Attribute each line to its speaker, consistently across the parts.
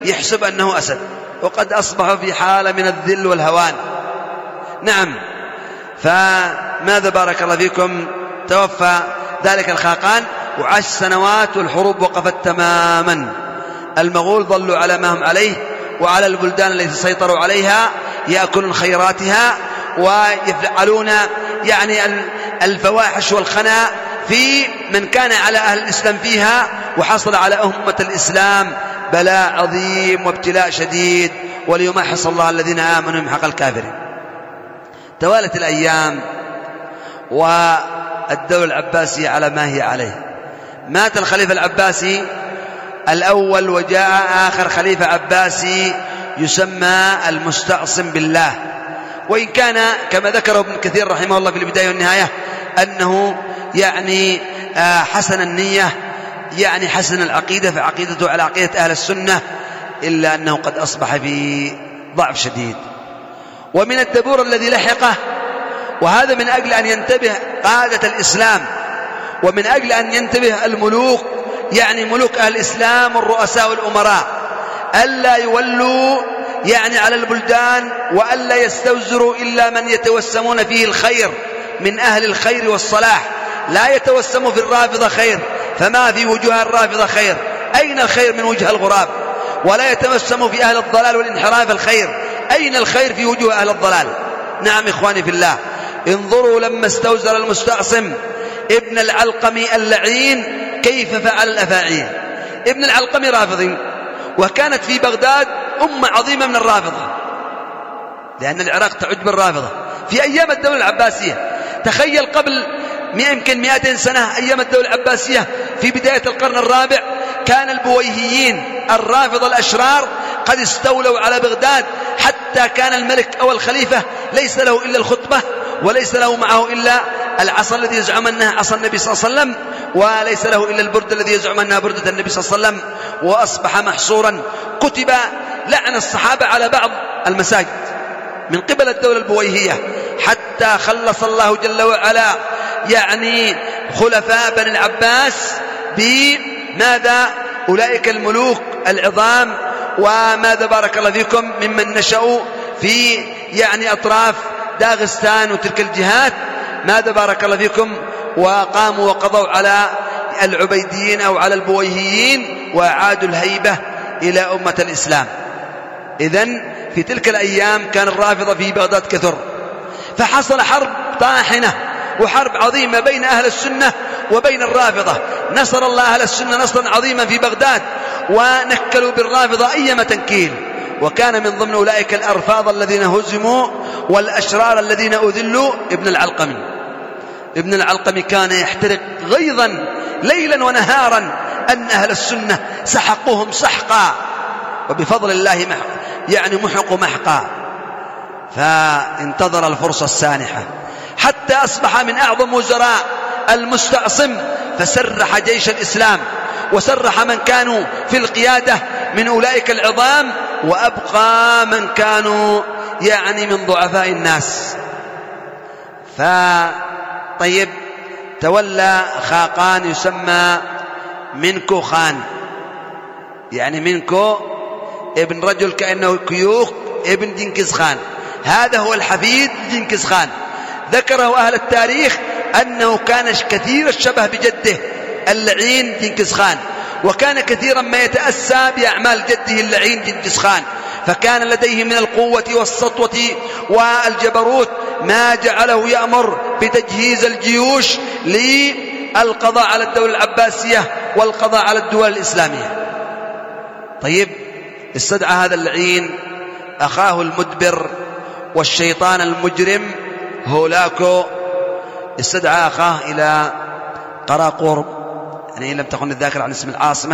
Speaker 1: يحسب أنه أسد، وقد أصبح في حالة من الذل والهوان. نعم، فماذا بارك الله فيكم توفى ذلك الخاقان وعاش سنوات والحروب وقفت تماما. المغول ظلوا على ما هم عليه، وعلى البلدان التي سيطروا عليها يأكلون خيراتها ويفعلون يعني الفواحش والخنا في من كان على أهل الإسلام فيها، وحصل على أمة الإسلام بلاء عظيم وابتلاء شديد، وليمحص الله الذين آمنوا ويمحق الكافرين. توالت الأيام والدولة العباسية على ما هي عليه. مات الخليفة العباسي الأول وجاء آخر خليفة عباسي يسمى المستعصم بالله، وإن كان كما ذكره ابن كثير رحمه الله في البداية والنهاية أنه يعني حسن النية، يعني حسن العقيدة، فعقيدته على عقيدة أهل السنة، إلا أنه قد أصبح في ضعف شديد. ومن الدبور الذي لحقه، وهذا من أجل أن ينتبه قادة الإسلام، ومن أجل أن ينتبه الملوك، يعني ملوك أهل الإسلام والرؤساء والأمراء، ألا يولوا يعني على البلدان، وألا يستوزروا إلا من يتوسمون فيه الخير من أهل الخير والصلاح. لا يتوسموا في الرافضة خير، فما في وجوه الرافضة خير، أين الخير من وجه الغراب؟ ولا يتوسموا في أهل الضلال والانحراف الخير، أين الخير في وجوه أهل الضلال؟ نعم إخواني في الله، انظروا لما استوزر المستعصم ابن العلقمي اللعين كيف فعل الأفاعيل. ابن العلقمي رافضي، وكانت في بغداد أمة عظيمة من الرافضة، لأن العراق تعد بالرافضة في أيام الدولة العباسية. تخيل قبل يمكن 200 سنة أيام الدولة العباسية في بداية القرن الرابع، كان البويهيين الرافضة الأشرار قد استولوا على بغداد، حتى كان الملك أو الخليفة ليس له إلا الخطبة، وليس له معه إلا العصا الذي يزعم أنها عصا النبي صلى الله عليه وسلم، وليس له إلا البرد الذي يزعم أنها بردة النبي صلى الله عليه وسلم، وأصبح محصورا. كتب لعن الصحابة على بعض المساجد من قبل الدولة البويهية، حتى خلص الله جل وعلا يعني خلفاء بني العباس بماذا؟ أولئك الملوك العظام، وماذا بارك الله فيكم ممن نشأوا في يعني أطراف داغستان وتلك الجهات، ماذا بارك الله فيكم، وقاموا وقضوا على العبيديين أو على البويهيين، وأعادوا الهيبة إلى أمة الإسلام. إذن في تلك الأيام كان الرافضة في بغداد كثر، فحصل حرب طاحنة وحرب عظيمة بين أهل السنة وبين الرافضة. نصر الله أهل السنة نصرا عظيما في بغداد، ونكلوا بالرافضة أيما تنكيل. وكان من ضمن أولئك الأرفاض الذين هزموا والأشرار الذين أذلوا ابن العلقمي. ابن العلقمي كان يحترق غيظا ليلا ونهارا أن أهل السنة سحقوهم سحقا، وبفضل الله يعني محقوا محقا، فانتظر الفرصة السانحة حتى أصبح من أعظم وزراء المستعصم، فسرح جيش الإسلام وسرح من كانوا في القيادة من أولئك العظام، وأبقى من كانوا يعني من ضعفاء الناس. طيب، تولى خاقان يسمى منكو خان، يعني منكو ابن رجل كأنه كيوخ ابن جنكيز خان، هذا هو الحفيد جنكيز خان. ذكره أهل التاريخ أنه كان كثير الشبه بجده اللعين جنكيز خان، وكان كثيرا ما يتأسى بأعمال جده اللعين جنكيز خان، فكان لديه من القوة والسطوة والجبروت ما جعله يأمر بتجهيز الجيوش للقضاء على الدولة العباسية والقضاء على الدول الإسلامية. طيب، استدعى هذا اللعين أخاه المدبر والشيطان المجرم هولاكو، استدعى أخاه إلى قراقور، يعني إن لم تكن الذاكرة عن اسم العاصمة،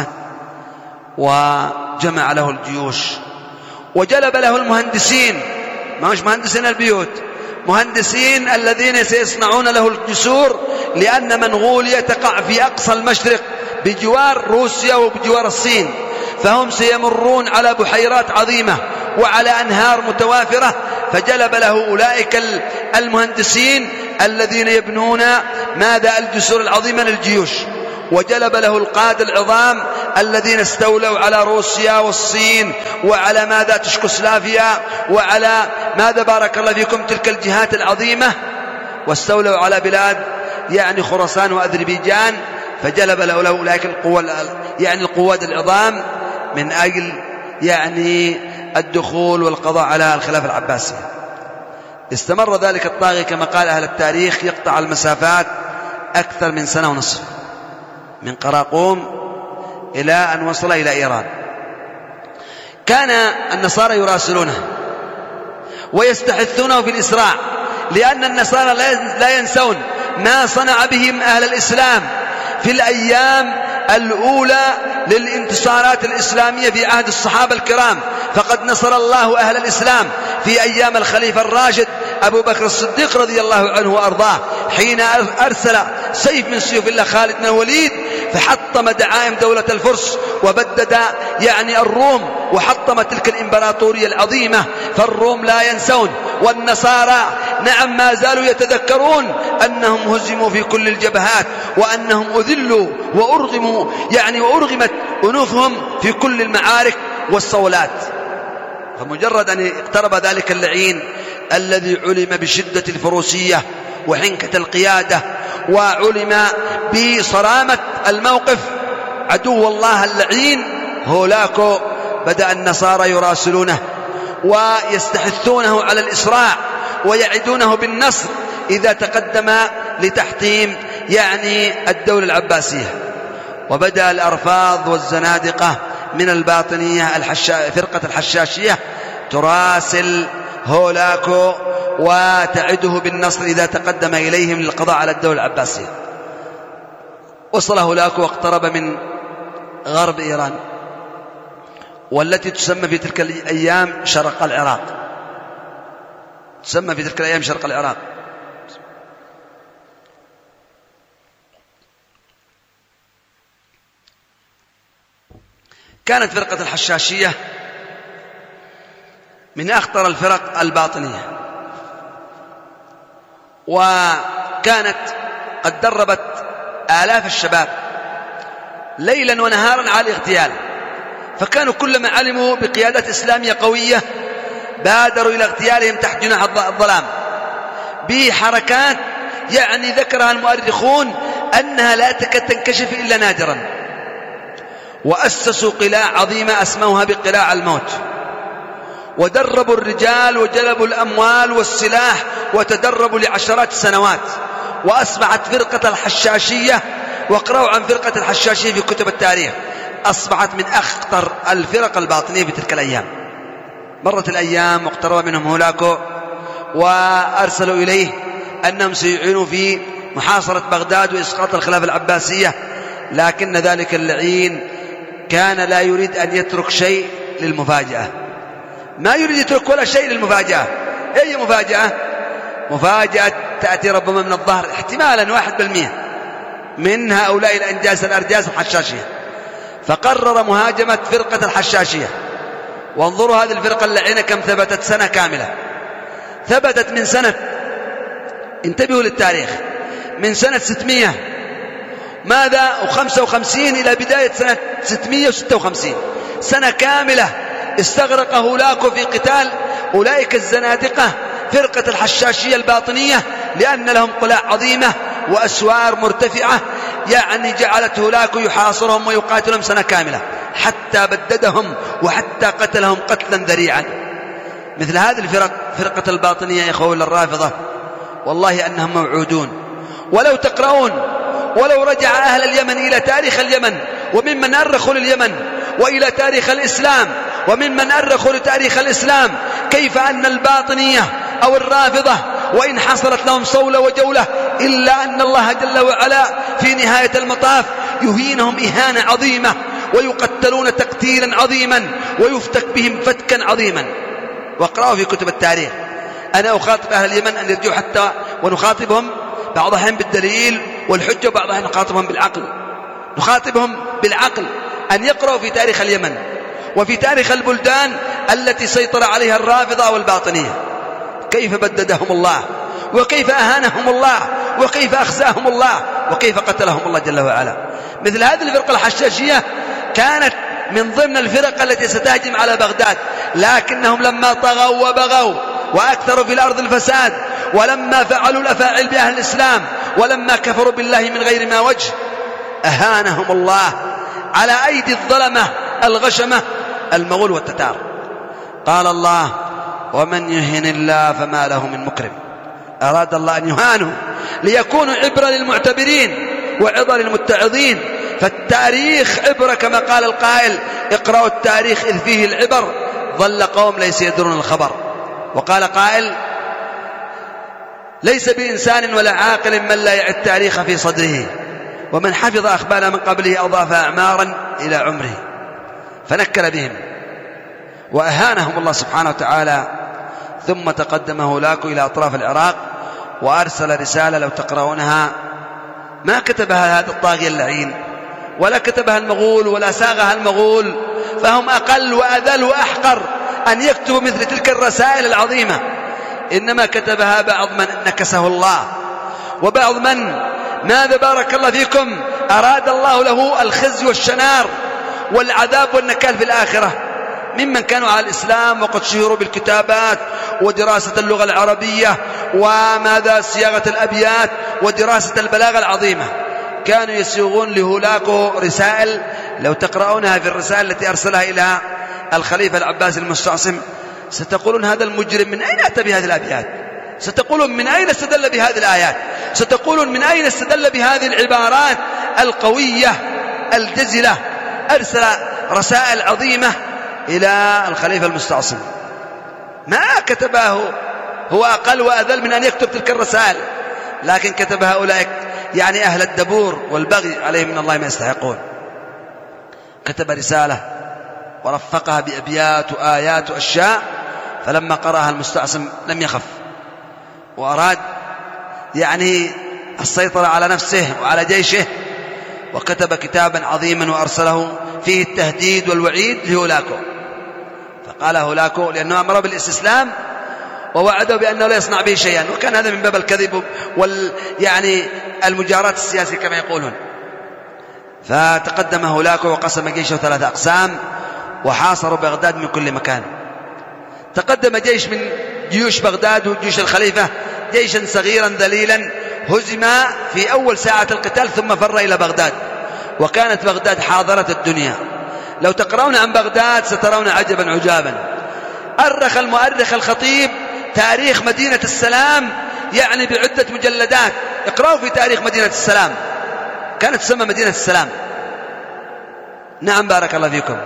Speaker 1: وجمع له الجيوش وجلب له المهندسين، ما مش مهندسين البيوت، مهندسين الذين سيصنعون له الجسور، لأن منغوليا تقع في أقصى المشرق بجوار روسيا وبجوار الصين، فهم سيمرون على بحيرات عظيمة وعلى أنهار متوافرة، فجلب له أولئك المهندسين الذين يبنون ماذا؟ الجسور العظيمة للجيوش. وجلب له القادة العظام الذين استولوا على روسيا والصين وعلى ماذا تشكوسلافيا وعلى ماذا بارك الله فيكم تلك الجهات العظيمة، واستولوا على بلاد يعني خراسان وأذربيجان، فجلب له أولئك القوات العظام من أجل يعني الدخول والقضاء على الخلافة العباسية. استمر ذلك الطاغي كما قال أهل التاريخ يقطع المسافات أكثر من سنة ونصف، من قراقوم إلى أن وصل إلى إيران. كان النصارى يراسلونه ويستحثونه في الإسراع، لأن النصارى لا ينسون ما صنع بهم أهل الإسلام في الأيام الأولى للانتصارات الإسلامية في عهد الصحابة الكرام. فقد نصر الله أهل الإسلام في أيام الخليفة الراشد أبو بكر الصديق رضي الله عنه وأرضاه، حين أرسل سيف من سيوف الله خالد بن الوليد فحطم دعائم دولة الفرس وبدد يعني الروم وحطم تلك الإمبراطورية العظيمة. فالروم لا ينسون، والنصارى نعم ما زالوا يتذكرون أنهم هزموا في كل الجبهات، وأنهم أذلوا وأرغموا يعني وأرغمت أنوفهم في كل المعارك والصولات. فمجرد أن اقترب ذلك اللعين الذي علم بشدة الفروسية وحنكة القيادة وعلم بصرامة الموقف عدو الله اللعين، هولاكو بدأ النصارى يراسلونه ويستحثونه على الإسراع ويعدونه بالنصر إذا تقدم لتحطيم يعني الدولة العباسية. وبدأ الأرفاض والزنادقة من الباطنية فرقة الحشاشية تراسل هولاكو وتعده بالنصر إذا تقدم إليهم للقضاء على الدولة العباسية. وصل هولاكو واقترب من غرب إيران، والتي تسمى في تلك الأيام شرق العراق، تسمى في تلك الأيام شرق العراق. كانت فرقة الحشاشية من أخطر الفرق الباطنية، وكانت قد دربت آلاف الشباب ليلا ونهارا على الاغتيال، فكانوا كلما علموا بقيادات إسلامية قوية بادروا إلى اغتيالهم تحت جناح الظلام بحركات يعني ذكرها المؤرخون أنها لا تكاد تنكشف إلا نادرا. وأسسوا قلاع عظيمة أسموها بقلاع الموت، ودربوا الرجال وجلبوا الأموال والسلاح وتدربوا لعشرات السنوات. وأصبحت فرقة الحشاشية، واقرأوا عن فرقة الحشاشية في كتب التاريخ، أصبحت من أخطر الفرق الباطنية في تلك الأيام. مرت الأيام واقترب منهم هولاكو وأرسلوا إليه أنهم سيعينوا في محاصرة بغداد وإسقاط الخلافة العباسية، لكن ذلك اللعين كان لا يريد أن يترك شيء للمفاجأة، ما يريد يترك ولا شيء للمفاجأة. أي مفاجأة؟ مفاجأة تأتي ربما من الظهر احتمالا 1% من هؤلاء الأرجاس الحشاشية. فقرر مهاجمة فرقة الحشاشية. وانظروا هذه الفرقة اللعينة كم ثبتت سنة كاملة، ثبتت من سنة، انتبهوا للتاريخ، من سنة 600 ماذا و55 إلى بداية سنة 656، سنة كاملة استغرق هولاكو في قتال أولئك الزنادقة فرقة الحشاشية الباطنية، لأن لهم قلاع عظيمة وأسوار مرتفعة يعني جعلت هولاكو يحاصرهم ويقاتلهم سنة كاملة حتى بددهم وحتى قتلهم قتلا ذريعا. مثل هذه الفرق فرقة الباطنية يا إخوة الرافضة والله أنهم موعودون. ولو تقرؤون ولو رجع أهل اليمن إلى تاريخ اليمن وممن أرخوا لليمن وإلى تاريخ الإسلام وممن أرخوا لتاريخ الإسلام كيف أن الباطنية أو الرافضة وإن حصلت لهم صولة وجولة إلا أن الله جل وعلا في نهاية المطاف يهينهم إهانة عظيمة ويقتلون تقتيلا عظيما ويفتك بهم فتكا عظيما. واقرأوا في كتب التاريخ. أنا أخاطب أهل اليمن أن يرجعوا حتى ونخاطبهم بعض الأحيان بالدليل والحجة وبعض الأحيان نخاطبهم بالعقل، نخاطبهم بالعقل أن يقرأوا في تاريخ اليمن وفي تاريخ البلدان التي سيطر عليها الرافضة والباطنية كيف بددهم الله وكيف أهانهم الله وكيف أخزاهم الله وكيف قتلهم الله جل وعلا. مثل هذه الفرقة الحشاشية كانت من ضمن الفرق التي ستهجم على بغداد، لكنهم لما طغوا وبغوا وأكثروا في الأرض الفساد، ولما فعلوا الأفاعيل بأهل الإسلام، ولما كفروا بالله من غير ما وجه، أهانهم الله على أيدي الظلمة الغشمة المغول والتتار. قال الله: ومن يهن الله فما له من مكرم. أراد الله أن يهانوا ليكونوا عبرة للمعتبرين وعظة للمتعظين. فالتاريخ عبرة كما قال القائل: اقرأوا التاريخ إذ فيه العبر، ظل قوم ليس يدرون الخبر. وقال قائل: ليس بإنسان ولا عاقل من لا يعي التاريخ في صدره، ومن حفظ أخبار من قبله أضاف أعمارا إلى عمره. فنكر بهم وأهانهم الله سبحانه وتعالى. ثم تقدم هولاكو إلى أطراف العراق وأرسل رسالة لو تقرؤونها ما كتبها هذا الطاغية اللعين، ولا كتبها المغول، ولا ساغها المغول، فهم أقل وأذل وأحقر أن يكتبوا مثل تلك الرسائل العظيمة. إنما كتبها بعض من نكسه الله، وبعض من ماذا بارك الله فيكم أراد الله له الخزي والشنار والعذاب والنكال في الآخرة، ممن كانوا على الإسلام وقد شهروا بالكتابات ودراسة اللغة العربية وماذا صياغة الأبيات ودراسة البلاغة العظيمة. كانوا يسيغون لهولاكو رسائل لو تقرؤونها في الرسائل التي أرسلها إلى الخليفة العباسي المستعصم ستقولون هذا المجرم من أين أتى بهذه الأبيات؟ ستقولون من أين استدل بهذه الآيات؟ ستقولون من أين استدل بهذه العبارات القوية الجزلة؟ أرسل رسائل عظيمة إلى الخليفة المستعصم ما كتبه، هو أقل وأذل من أن يكتب تلك الرسائل، لكن كتبها أولئك يعني أهل الدبور والبغي عليهم من الله ما يستحقون. كتب رسالة ورفقها بأبيات وآيات وأشياء، فلما قرأها المستعصم لم يخف وأراد يعني السيطرة على نفسه وعلى جيشه، وكتب كتابا عظيما وأرسله فيه التهديد والوعيد لهولاكو. فقال هولاكو لأنه أمر بالاستسلام ووعده بأنه لا يصنع به شيئا، وكان هذا من باب الكذب يعني المجاراة السياسية كما يقولون. فتقدم هولاكو وقسم جيشه 3 أقسام وحاصروا بغداد من كل مكان. تقدم جيش من جيوش بغداد وجيوش الخليفة جيشا صغيرا ذليلا، هزم في أول ساعة القتال ثم فر إلى بغداد. وكانت بغداد حاضرة الدنيا. لو تقرؤون عن بغداد سترون عجبا عجابا. أرخ المؤرخ الخطيب تاريخ مدينة السلام يعني بعدة مجلدات. اقرأوا في تاريخ مدينة السلام، كانت تسمى مدينة السلام. نعم بارك الله فيكم.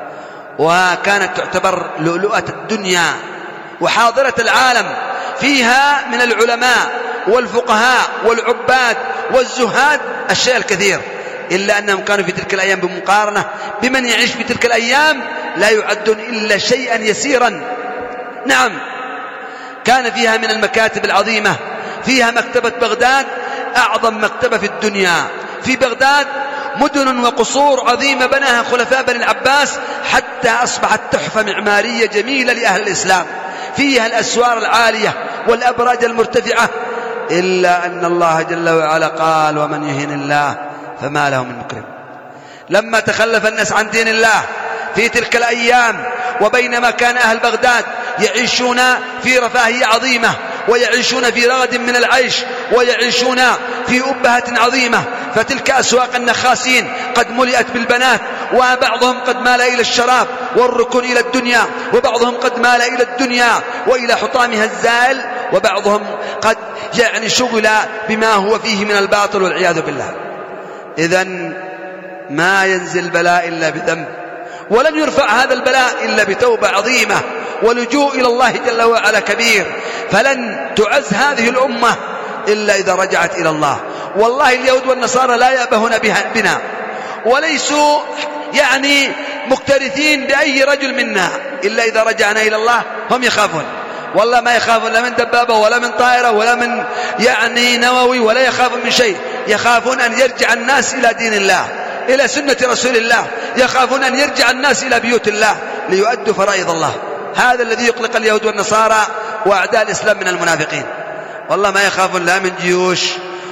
Speaker 1: وكانت تعتبر لؤلؤة الدنيا وحاضرة العالم، فيها من العلماء والفقهاء والعباد والزهاد الشيء الكثير، إلا أنهم كانوا في تلك الأيام بمقارنة بمن يعيش في تلك الأيام لا يعدون إلا شيئا يسيرا. نعم كان فيها من المكاتب العظيمة، فيها مكتبة بغداد أعظم مكتبة في الدنيا. في بغداد مدن وقصور عظيمة بناها خلفاء بني العباس حتى أصبحت تحفة معمارية جميلة لأهل الإسلام. فيها الأسوار العالية والأبراج المرتفعة، إلا أن الله جل وعلا قال: ومن يهن الله فما له من مكرم. لما تخلف الناس عن دين الله في تلك الأيام، وبينما كان أهل بغداد يعيشون في رفاهية عظيمة ويعيشون في رغد من العيش ويعيشون في أبهة عظيمة، فتلك أسواق النخاسين قد ملئت بالبنات، وبعضهم قد مال إلى الشراب والركون إلى الدنيا، وبعضهم قد مال إلى الدنيا وإلى حطامها الزائل، وبعضهم قد شغل بما هو فيه من الباطل والعياذ بالله. إذن ما ينزل البلاء إلا بذنب، ولن يرفع هذا البلاء إلا بتوبة عظيمة ولجوء إلى الله جل وعلا كبير. فلن تعز هذه الأمة إلا إذا رجعت إلى الله. والله اليهود والنصارى لا يأبهون بنا، وليسوا مكترثين بأي رجل منا إلا إذا رجعنا إلى الله. هم يخافون، والله ما يخافون لا من دبابة ولا من طائرة ولا من نووي، ولا يخافون من شيء. يخافون أن يرجع الناس إلى دين الله، إلى سنة رسول الله. يخافون أن يرجع الناس إلى بيوت الله ليؤدوا فرائض الله. هذا الذي يقلق اليهود والنصارى وأعداء الإسلام من المنافقين. والله ما يخافون لا من جيوش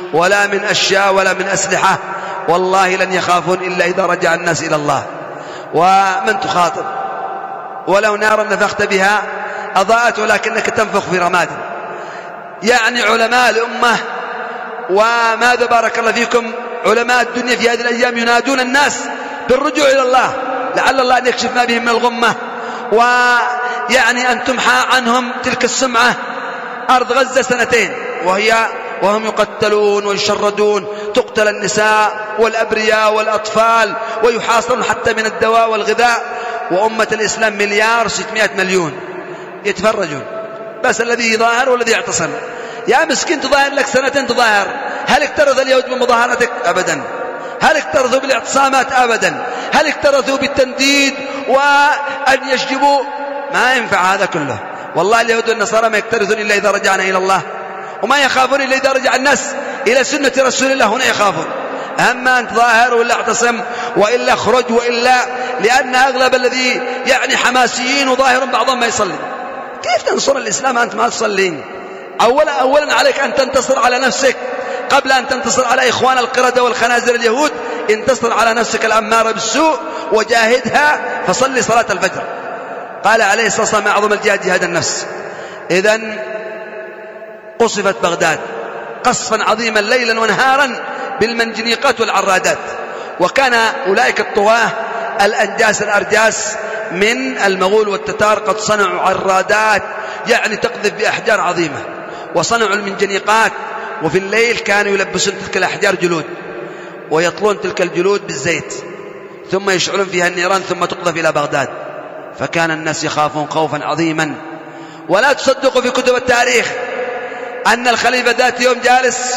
Speaker 1: ولا من أشياء ولا من أسلحة، والله لن يخافون إلا إذا رجع الناس إلى الله. ومن تخاطب؟ ولو نارا نفخت بها أضاءت ولكنك تنفخ في رماد. يعني علماء الأمة، وماذا بارك الله فيكم علماء الدنيا في هذه الأيام ينادون الناس بالرجوع إلى الله، لعل الله أن يكشف ما بهم من الغمة، ويعني أن تمحى عنهم تلك السمعة. أرض غزة 2 وهم يقتلون ويشردون، تقتل النساء والأبرياء والأطفال ويحاصرون حتى من الدواء والغذاء، وأمة الإسلام 1,600,000,000 يتفرجون، بس الذي يظاهر والذي يعتصم. يا مسكين تظاهر لك 2 تظاهر، هل اكترث اليهود بمظاهرتك؟ أبدا. هل اكترثوا بالاعتصامات؟ أبدا. هل اكترثوا بالتنديد وأن يشجبوا؟ ما ينفع هذا كله. والله اليهود والنصارى ما يكترثون إلا إذا رجعنا إلى الله، وما يخافون إلا إذا رجع الناس إلى سنة رسول الله، هنا يخافون. أما أن تظاهر ولا اعتصم وإلا اخرج وإلا، لأن أغلب الذي يعني حماسيين وظاهر بعضهم ما يصلي. كيف تنصر الإسلام أنت ما تصلين؟ أولا عليك أن تنتصر على نفسك قبل أن تنتصر على إخوان القردة والخنازير اليهود. انتصر على نفسك الأمارة بالسوء وجاهدها، فصلي صلاة الفجر. قال عليه الصلاة والسلام: أعظم الجهاد جهاد النفس. إذن قصفت بغداد قصفا عظيما ليلا ونهارا بالمنجنيقات والعرادات، وكان أولئك الطواه الأنجاس الأرجاس من المغول والتتار قد صنعوا عرادات يعني تقذف بأحجار عظيمة، وصنعوا المنجنيقات، وفي الليل كانوا يلبسون تلك الأحجار جلود ويطلون تلك الجلود بالزيت ثم يشعلون فيها النيران ثم تقذف إلى بغداد. فكان الناس يخافون خوفا عظيما. ولا تصدقوا في كتب التاريخ أن الخليفة ذات يوم جالس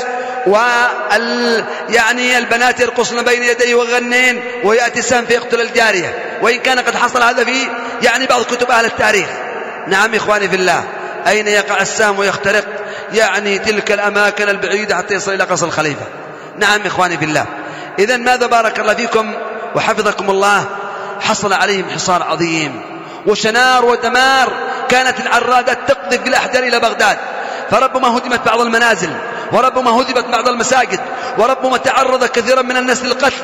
Speaker 1: يعني البنات يرقصن بين يديه وغنين ويأتي السهم فيقتل الجارية، وإن كان قد حصل هذا في يعني بعض كتب أهل التاريخ. نعم إخواني في الله، أين يقع السهم ويخترق يعني تلك الأماكن البعيدة حتى يصل إلى قصر الخليفة؟ نعم إخواني في الله. إذن ماذا بارك الله فيكم وحفظكم الله؟ حصل عليهم حصار عظيم وشنار ودمار، كانت العرادات تقذف بالأحجار إلى بغداد، فربما هدمت بعض المنازل، وربما هدمت بعض المساجد، وربما تعرض كثيرا من الناس للقتل.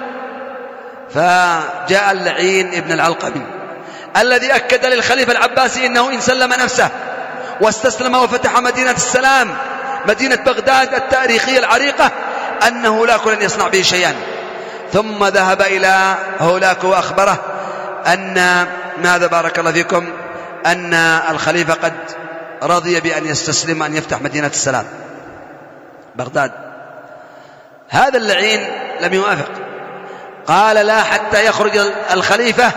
Speaker 1: فجاء اللعين ابن العلقمي الذي أكد للخليفة العباسي إنه إن سلم نفسه واستسلم وفتح مدينة السلام مدينة بغداد التاريخية العريقة أن هولاكو لن يصنع به شيئا. ثم ذهب إلى هولاكو وأخبره أن ماذا بارك الله فيكم أن الخليفة قد رضي بأن يستسلم أن يفتح مدينة السلام بغداد. هذا اللعين لم يوافق، قال لا حتى يخرج الخليفة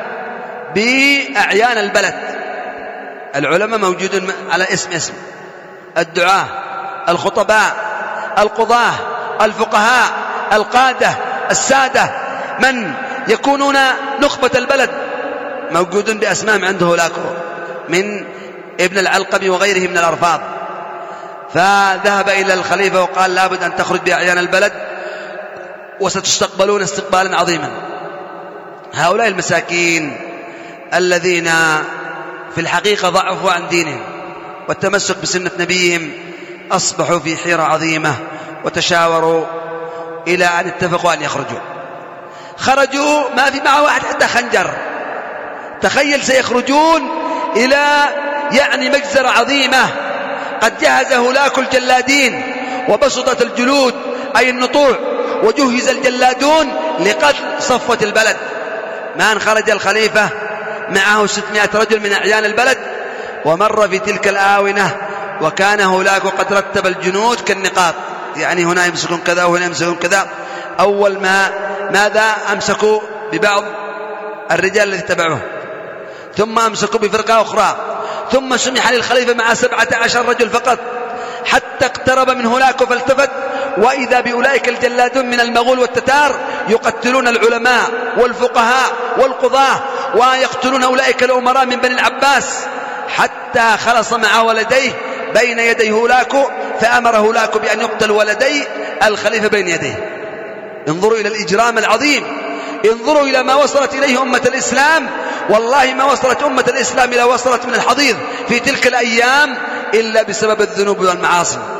Speaker 1: بأعيان البلد. العلماء موجودون على اسم الدعاة، الخطباء، القضاة، الفقهاء، القادة، السادة، من يكونون نخبة البلد موجودون بأسمائهم عنده هولاكو من ابن العلقمي وغيره من الأرفاض. فذهب إلى الخليفة وقال لابد أن تخرج بأعيان البلد وستستقبلون استقبالا عظيما. هؤلاء المساكين الذين في الحقيقة ضعفوا عن دينهم والتمسك بسنة نبيهم أصبحوا في حيرة عظيمة، وتشاوروا إلى أن اتفقوا أن يخرجوا. خرجوا ما في معه واحد حتى خنجر. تخيل سيخرجون إلى يعني مجزرة عظيمة قد جهز هولاكو الجلادين وبسطت الجلود أي النطوع، وجهز الجلادون لقتل صفوة البلد. ما أن خرج الخليفة معه 600 رجل من أعيان البلد ومر في تلك الآونة، وكان هولاكو قد رتب الجنود كالنقاط، يعني هنا يمسكون كذا وهنا يمسكون كذا. أول ماذا أمسكوا ببعض الرجال الذي تبعوه، ثم أمسكوا بفرقة أخرى، ثم سمح للخليفة مع 17 رجل فقط، حتى اقترب من هولاكو فالتفت وإذا بأولئك الجلادون من المغول والتتار يقتلون العلماء والفقهاء والقضاة، ويقتلون أولئك الأمراء من بني العباس، حتى خلص مع ولديه بين يدي هولاكو، فأمر هولاكو بأن يقتل ولدي الخليفة بين يديه. انظروا إلى الإجرام العظيم، انظروا إلى ما وصلت إليه أمة الإسلام. والله ما وصلت أمة الإسلام إلى وصلت من الحضيض في تلك الأيام إلا بسبب الذنوب والمعاصي.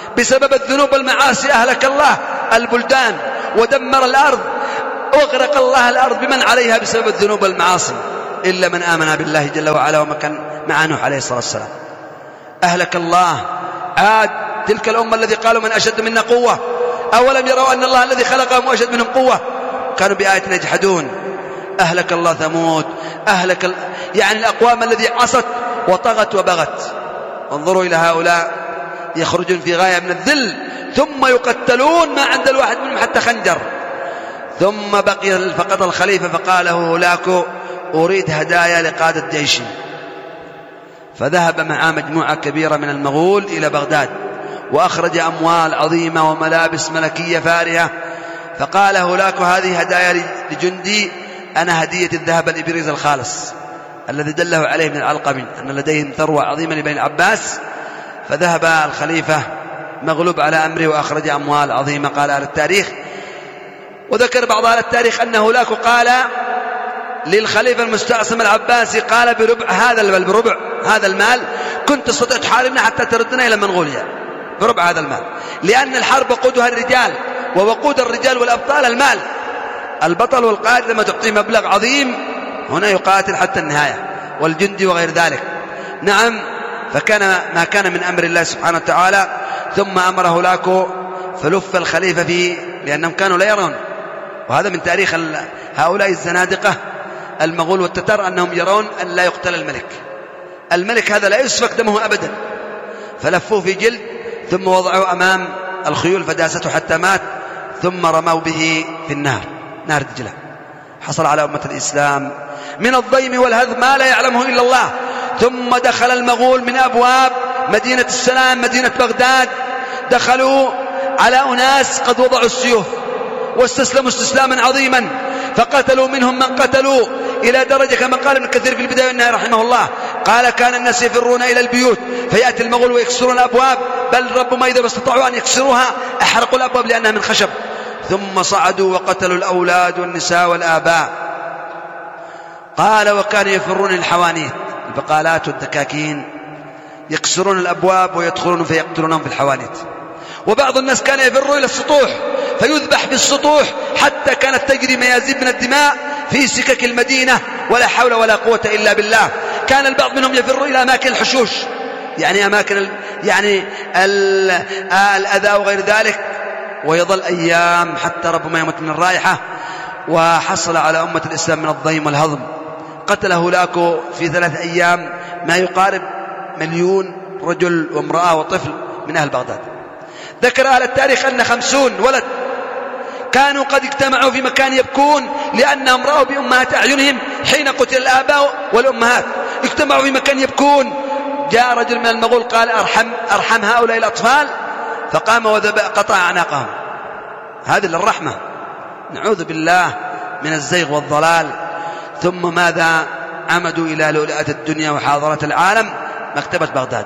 Speaker 1: بسبب الذنوب والمعاصي أهلك الله البلدان ودمر الأرض، واغرق الله الأرض بمن عليها بسبب الذنوب والمعاصي، إلا من آمن بالله جل وعلا ومكن مع نوح عليه الصلاة والسلام. أهلك الله. عاد تلك الأمة الذي قالوا من أشد منا قوة، أولم يروا أن الله الذي خلقهم أشد منهم قوة، كانوا بآياتنا يجحدون. أهلك الله. ثمود. يعني الأقوام الذي عصت وطغت وبغت. انظروا إلى هؤلاء يخرجون في غاية من الذل، ثم يقتلون ما عند الواحد منهم حتى خنجر. ثم بقي فقط الخليفة فقال هولاكو أريد هدايا لقادة جيشي، فذهب مع مجموعة كبيرة من المغول إلى بغداد، وأخرج أموال عظيمة وملابس ملكية فارهة، فقال هولاكو هذه هدايا لجندي، أنا هدية الذهب الإبريز الخالص الذي دله عليه من العلقمي أن لديهم ثروة عظيمة لبني العباس. فذهب الخليفة مغلوب على أمره وأخرج أموال عظيمة. قال أهل التاريخ، وذكر بعض أهل التاريخ أن هولاكو قال للخليفة المستعصم العباسي، قال بربع هذا المال كنت تستطيع تحاربنا حتى تردنا إلى منغوليا، بربع هذا المال، لأن الحرب وقودها الرجال، ووقود الرجال والأبطال المال. البطل والقائد لما تعطيه مبلغ عظيم هنا يقاتل حتى النهاية، والجندي وغير ذلك. نعم. فكان ما كان من أمر الله سبحانه وتعالى. ثم أمر هولاكو فلف الخليفة فيه، لأنهم كانوا لا يرون، وهذا من تاريخ هؤلاء الزنادقة المغول والتتار أنهم يرون أن لا يقتل الملك هذا لا يسفك دمه أبدا، فلفوه في جلد ثم وضعوه أمام الخيول فداسته حتى مات، ثم رموا به في النار، نار دجلة. حصل على أمة الإسلام من الضيم والهذم ما لا يعلمه إلا الله. ثم دخل المغول من أبواب مدينة السلام مدينة بغداد، دخلوا على أناس قد وضعوا السيوف واستسلموا استسلاما عظيما، فقتلوا منهم من قتلوا، إلى درجة كما قال ابن كثير في البداية والنهاية رحمه الله، قال كان الناس يفرون إلى البيوت فيأتي المغول ويكسرون الأبواب، بل ربما إذا استطاعوا أن يكسروها أحرقوا الأبواب لأنها من خشب. ثم صعدوا وقتلوا الأولاد والنساء والآباء. قال وكانوا يفرون الحوانيت، البقالات والدكاكين، يكسرون الأبواب ويدخلون فيقتلونهم في الحوانيت. وبعض الناس كان يفر إلى السطوح فيذبح في السطوح، حتى كانت تجري ميازيب من الدماء في سكك المدينة، ولا حول ولا قوة إلا بالله. كان البعض منهم يفر إلى أماكن الحشوش، يعني أماكن الأذى وغير ذلك، ويظل أيام حتى ربما يموت من الرائحة. وحصل على أمة الإسلام من الضيم والهضم. قتل هولاكو في 3 أيام ما يقارب 1,000,000 رجل وامرأة وطفل من أهل بغداد. ذكر أهل التاريخ أن 50 ولد كانوا قد اجتمعوا في مكان يبكون لأنهم رأوا بأمهات أعينهم حين قتل الآباء والأمهات، اجتمعوا في مكان يبكون. جاء رجل من المغول قال أرحم هؤلاء الأطفال، فقام وقطع أعناقهم. هذه للرحمة. نعوذ بالله من الزيغ والضلال. ثم ماذا؟ عمدوا إلى لؤلؤة الدنيا وحاضرة العالم، مكتبة بغداد.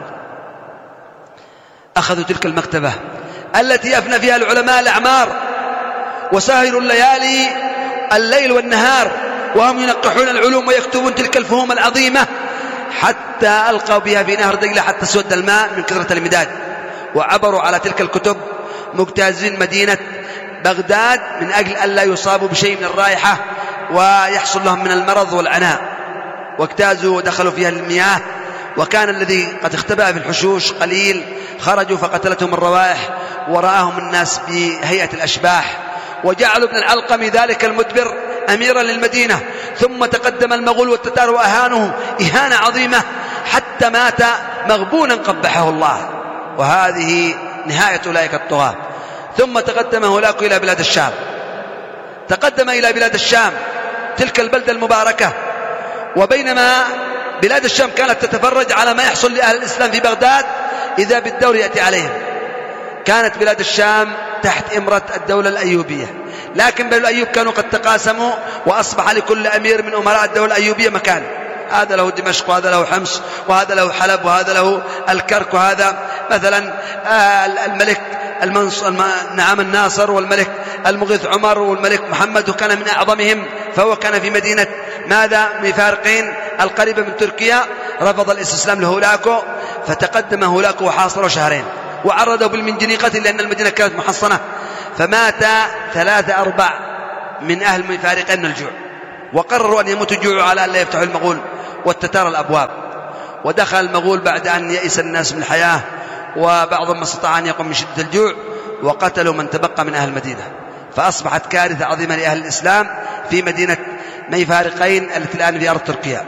Speaker 1: أخذوا تلك المكتبة التي أفنى فيها العلماء الأعمار وساهروا الليل والنهار وهم ينقحون العلوم ويكتبون تلك الفهوم العظيمة، حتى ألقوا بها في نهر دجلة حتى سود الماء من كثرة المداد، وعبروا على تلك الكتب مجتازين مدينة بغداد من أجل أن لا يصابوا بشيء من الرائحة ويحصل لهم من المرض والعناء. واجتازوا ودخلوا فيها المياه، وكان الذي قد اختبأ في الحشوش قليل، خرجوا فقتلتهم الروائح ورآهم الناس بهيئة الأشباح، وجعلوا ابن العلقمي ذلك المدبر أميرا للمدينة. ثم تقدم المغول والتتار وأهانه إهانة عظيمة حتى مات مغبونا قبحه الله، وهذه نهاية أولئك الطغاة. ثم تقدم هولاكو إلى بلاد الشام، تقدم إلى بلاد الشام تلك البلدة المباركة. وبينما بلاد الشام كانت تتفرج على ما يحصل لأهل الإسلام في بغداد، إذا بالدور يأتي عليهم. كانت بلاد الشام تحت إمرة الدولة الأيوبية، لكن بنو الأيوب كانوا قد تقاسموا، وأصبح لكل أمير من أمراء الدولة الأيوبية مكان، هذا له دمشق وهذا له حمص وهذا له حلب وهذا له الكرك، وهذا مثلا الملك نعم الناصر والملك المغيث عمر والملك محمد، وكان من أعظمهم، فهو كان في مدينة ماذا مفارقين القريبة من تركيا. رفض الاستسلام لهولاكو، فتقدم هولاكو وحاصره شهرين، وعرضوا بالمنجنيقة لأن المدينة كانت محصنة، فمات 3/4 من أهل المفارقين من الجوع، وقرروا أن يموتوا جوع على أن لا يفتحوا المغول والتتار الأبواب. ودخل المغول بعد أن يئس الناس من الحياة، وبعضهم ما استطاع أن يقوم من شدة الجوع، وقتلوا من تبقى من أهل المدينة، فأصبحت كارثة عظيمة لأهل الإسلام في مدينة ميفارقين التي الآن في أرض تركيا.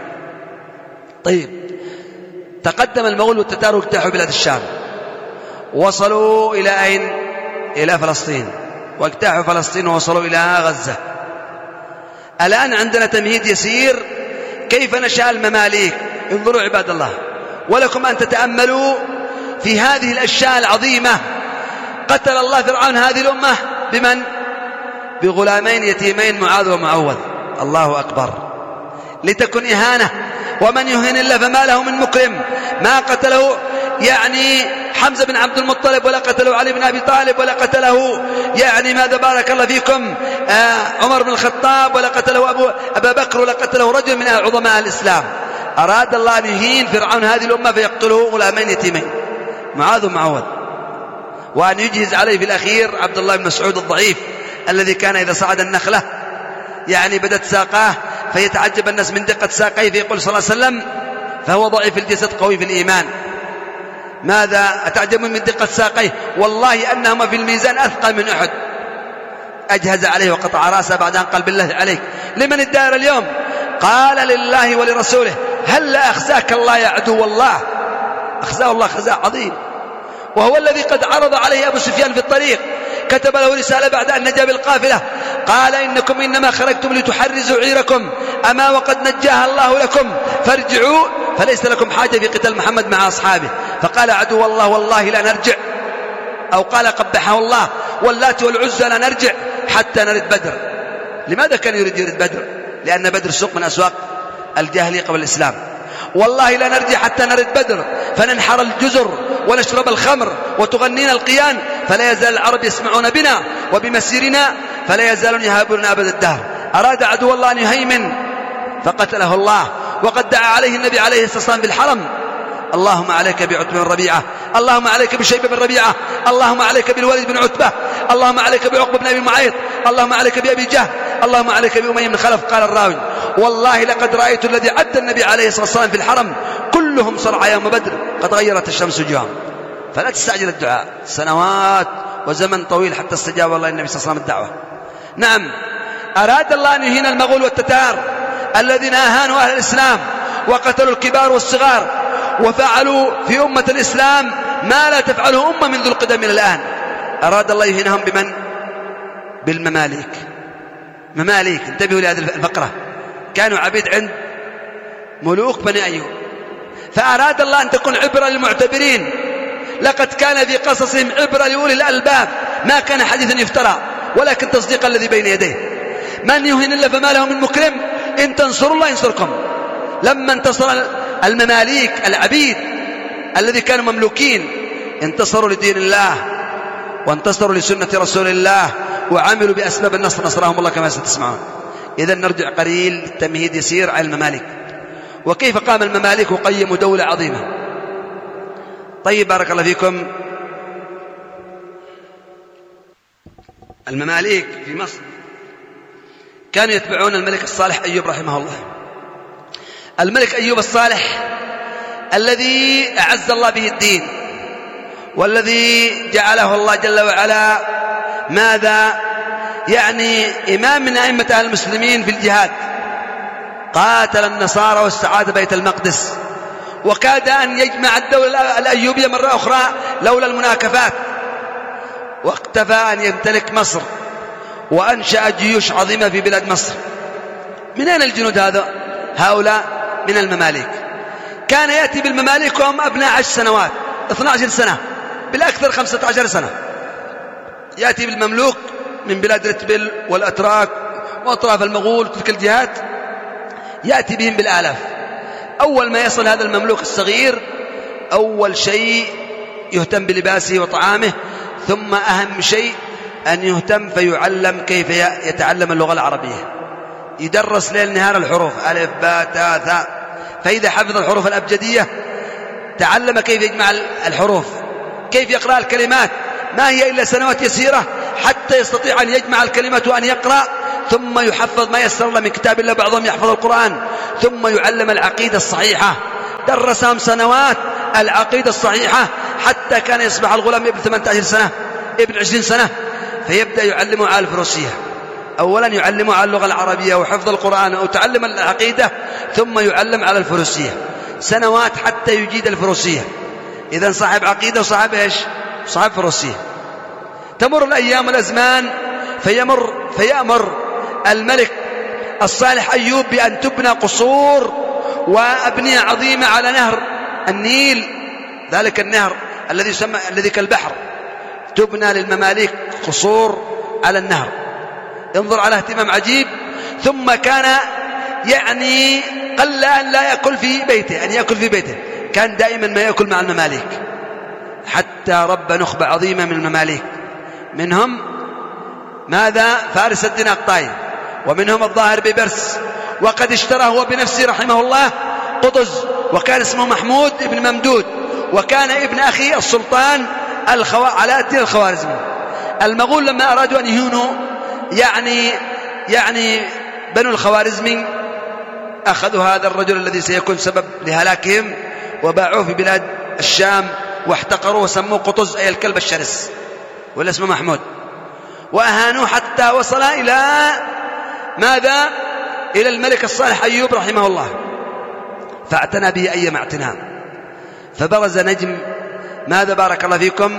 Speaker 1: طيب، تقدم المغول والتتار واجتاحوا بلاد الشام، وصلوا إلى أين؟ إلى فلسطين، واجتاحوا فلسطين ووصلوا إلى غزة. الآن عندنا تمهيد يسير كيف نشأ المماليك. انظروا عباد الله، ولكم أن تتأملوا في هذه الأشياء العظيمة. قتل الله فرعون هذه الأمة بمن؟ بغلامين يتيمين، معاذ ومعوذ. الله أكبر، لتكن إهانة، ومن يهين الله فما له من مكرم. ما قتله يعني حمزة بن عبد المطلب، ولا قتله علي بن أبي طالب، ولا قتله يعني ماذا بارك الله فيكم عمر بن الخطاب، ولا قتله أبا بكر، ولا قتله رجل من عظماء الإسلام. أراد الله أن يهين فرعون هذه الأمة فيقتله غلامين يتيمين، معاذ ومعوذ، وأن يجهز عليه في الأخير عبد الله بن مسعود الضعيف الذي كان إذا صعد النخلة يعني بدت ساقاه فيتعجب الناس من دقة ساقيه، فيقول صلى الله عليه وسلم فهو ضعيف الجسد قوي في الإيمان. ماذا أتعجبون من دقة ساقيه؟ والله أنهما في الميزان أثقل من أحد. أجهز عليه وقطع رأسه بعد أن قال بالله عليك لمن الدار اليوم؟ قال لله ولرسوله. هل أخزاك الله يا عدو الله؟ أخزاه الله خزاء عظيم، وهو الذي قد عرض عليه أبو سفيان في الطريق، كتب له رسالة بعد أن نجا بالقافلة، قال إنكم إنما خرجتم لتحرزوا عيركم، أما وقد نجاها الله لكم، فارجعوا فليس لكم حاجة في قتال محمد مع أصحابه. فقال عدو الله والله لا نرجع، أو قال قبحه الله واللات والعزى لا نرجع حتى نرد بدر. لماذا كان يريد بدر؟ لأن بدر سوق من أسواق الجاهلية قبل الإسلام. والله لا نرجع حتى نرد بدر فننحر الجزر ونشرب الخمر وتغنينا القيان، فلا يزال العرب يسمعون بنا وبمسيرنا، فلا يزالون يهابون أبد الدهر. أراد عدو الله أن يهيمن فقتله الله، وقد دعا عليه النبي عليه الصلاة والسلام بالحرم: اللهم عليك بعتبة بن ربيعة، اللهم عليك بشيبة بن ربيعة، اللهم عليك بالوليد بن عتبة، اللهم عليك بعقبة بن أبي معيط، اللهم عليك بأبي جهل، اللهم عليك بأمية بن خلف. قال الراوي: والله لقد رأيت الذي عد النبي عليه الصلاة والسلام في الحرم كلهم صرع يوم بدر قد غيرت الشمس وجوههم. فلا تستعجل الدعاء، سنوات وزمن طويل حتى استجاب الله النبي صلى الله عليه وسلم الدعوة. نعم، أراد الله أن يهين المغول والتتار الذين أهانوا أهل الإسلام وقتلوا الكبار والصغار، وفعلوا في أمة الإسلام ما لا تفعله أمة منذ القدم إلى الآن. أراد الله يهينهم بمن؟ بالمماليك. مماليك، انتبهوا لهذه الفقرة، كانوا عبيد عند ملوك بني أيوب، فأراد الله أن تكون عبرة للمعتبرين. لقد كان في قصصهم عبرة لأولي الألباب، ما كان حديثا يفترى ولكن تصديق الذي بين يديه. من يهين الله فما له من مكرم، إن تنصروا الله ينصركم. لما انتصر المماليك العبيد الذي كانوا مملوكين انتصروا لدين الله وانتصروا لسنة رسول الله وعملوا بأسباب النصر، نصرهم الله كما ستسمعون. إذن نرجع قليل، تمهيد يسير على المماليك وكيف قام المماليك وقيموا دولة عظيمة. طيب، بارك الله فيكم. المماليك في مصر كانوا يتبعون الملك الصالح أيوب رحمه الله. الملك أيوب الصالح الذي أعز الله به الدين، والذي جعله الله جل وعلا ماذا يعني إمام من أئمة أهل المسلمين في الجهاد، قاتل النصارى واستعاد بيت المقدس، وكاد أن يجمع الدولة الأيوبية مرة أخرى لولا المناكفات، واكتفى أن يمتلك مصر وأنشأ جيوش عظيمة في بلاد مصر. من أين الجنود هؤلاء؟ من المماليك. كان يأتي بالمماليك وهم أبناء 10 سنوات 12 سنة بالأكثر 15 سنة، يأتي بالمملوك من بلاد رتبل والأتراك وأطراف المغول تلك الجهات، يأتي بهم بالآلاف. أول ما يصل هذا المملوك الصغير أول شيء يهتم بلباسه وطعامه، ثم أهم شيء أن يهتم فيعلم كيف يتعلم اللغة العربية، يدرس ليل نهار الحروف ألف باء تاء ثاء، فإذا حفظ الحروف الأبجدية تعلم كيف يجمع الحروف، كيف يقرأ الكلمات؟ ما هي إلا سنوات يسيرة حتى يستطيع أن يجمع الكلمات وأن يقرأ، ثم يحفظ ما يسر الله من كتاب الله، بعضهم يحفظ القرآن، ثم يعلم العقيدة الصحيحة. درسهم سنوات العقيدة الصحيحة حتى كان يصبح الغلام ابن 18 سنة ابن 20 سنة، فيبدأ يعلمه على الفروسية. أولا يعلمه على اللغة العربية وحفظ القرآن أو تعلم العقيدة، ثم يعلم على الفروسية سنوات حتى يجيد الفروسية. إذن صاحب عقيدة وصاحب إيش؟ صاحب فروسية. تمر الأيام والأزمان، فيأمر الملك الصالح أيوب بأن تبنى قصور وأبنية عظيمة على نهر النيل، ذلك النهر الذي كالبحر، تبنى للمماليك قصور على النهر. انظر على اهتمام عجيب. ثم كان يعني قل أن لا يأكل في بيته، أن يأكل في بيته، كان دائما ما يأكل مع المماليك، حتى رب نخبة عظيمة من المماليك، منهم ماذا؟ فارس الدين أقطاي، ومنهم الظاهر ببرس، وقد اشترى هو بنفسه رحمه الله قطز، وكان اسمه محمود ابن ممدود، وكان ابن أخي السلطان علاء الدين الخوارزمي. المغول لما أرادوا أن يهونوا يعني بنو الخوارزمي، أخذوا هذا الرجل الذي سيكون سبب لهلاكهم وباعوه في بلاد الشام واحتقروه وسموه قطز، أي الكلب الشرس، ولا اسمه محمود، وأهانوه حتى وصل إلى ماذا؟ إلى الملك الصالح أيوب رحمه الله، فاعتنى به أيما اعتناء. فبرز نجم ماذا بارك الله فيكم